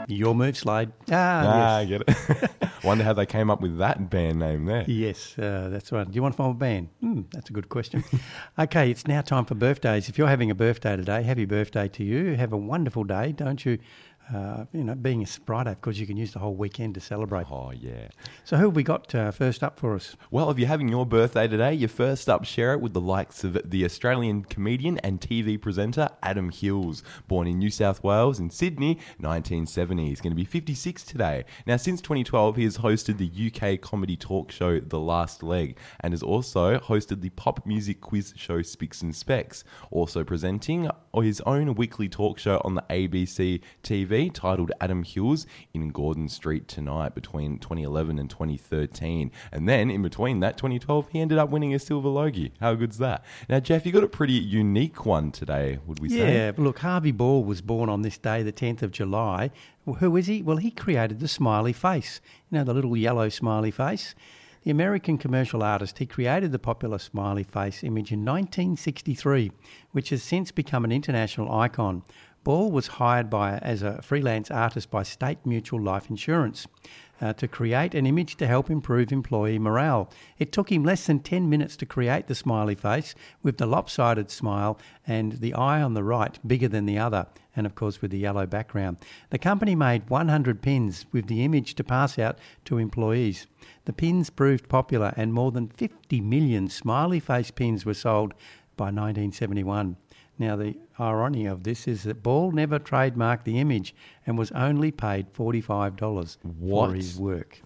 Your move, Slade. I get it. Wonder how they came up with that band name there. Yes, that's right. Do you want to form a band? That's a good question. Okay, it's now time for birthdays. If you're having a birthday today, happy birthday to you. Have a wonderful day, don't you? Being a Friday, of course, you can use the whole weekend to celebrate. Oh, yeah. So who have we got first up for us? Well, if you're having your birthday today, you first up share it with the likes of the Australian comedian and TV presenter Adam Hills, born in New South Wales in Sydney, 1970. He's going to be 56 today. Now, since 2012, he has hosted the UK comedy talk show The Last Leg and has also hosted the pop music quiz show Spicks and Specs, also presenting his own weekly talk show on the ABC TV titled Adam Hills in Gordon Street Tonight between 2011 and 2013. And then in between that, 2012, he ended up winning a silver Logie. How good's that? Now, Jeff, you got a pretty unique one today, would we say? Yeah, look, Harvey Ball was born on this day, the 10th of July. Well, who is he? Well, he created the smiley face. You know, the little yellow smiley face? The American commercial artist, he created the popular smiley face image in 1963, which has since become an international icon. Ball was hired as a freelance artist by State Mutual Life Insurance to create an image to help improve employee morale. It took him less than 10 minutes to create the smiley face with the lopsided smile and the eye on the right bigger than the other, and of course with the yellow background. The company made 100 pins with the image to pass out to employees. The pins proved popular and more than 50 million smiley face pins were sold by 1971. Now, the irony of this is that Ball never trademarked the image and was only paid $45 for his work.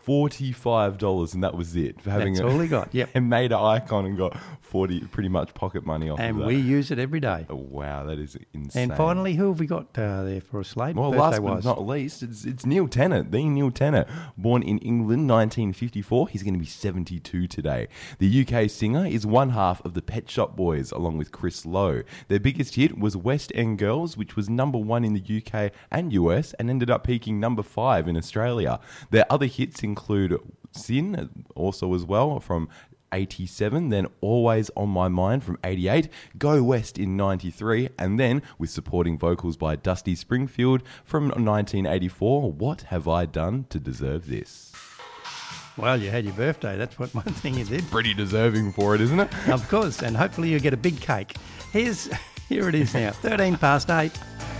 $45, and that was it. For having That's all he got, yep. And made an icon and got 40, pretty much pocket money off of that. And we use it every day. Oh, wow, that is insane. And finally, who have we got there for a Slade? Well, last but not least, it's Neil Tennant, the Neil Tennant. Born in England, 1954, he's going to be 72 today. The UK singer is one half of the Pet Shop Boys, along with Chris Lowe. Their biggest hit was West End Girls, which was number 1 in the UK and US and ended up peaking number 5 in Australia. Their other hits include Sin, also as well, from 87, then Always on My Mind from 88, Go West in 93, and then with supporting vocals by Dusty Springfield from 1984, What Have I Done to Deserve This? Well, you had your birthday. That's what one thing you did. Pretty deserving for it, isn't it? Of course, and hopefully you get a big cake. Here it is now, 13 past 8.